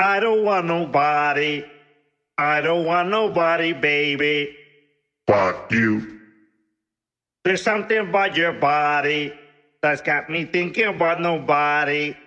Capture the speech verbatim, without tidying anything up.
I don't want nobody. I don't want nobody, baby. Fuck you. There's something about your body that's got me thinking about nobody.